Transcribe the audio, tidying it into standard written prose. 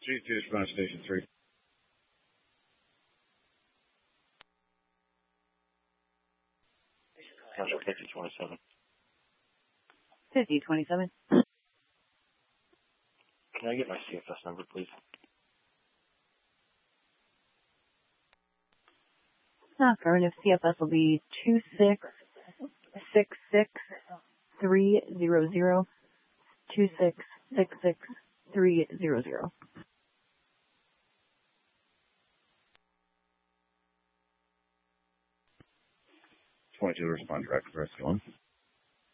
G2 respond to Station 3. Roger, 5027. 5027. Can I get my CFS number, please? Affirmative. CFS will be 2666300. 2666300. 22 respond direct for rescue 1.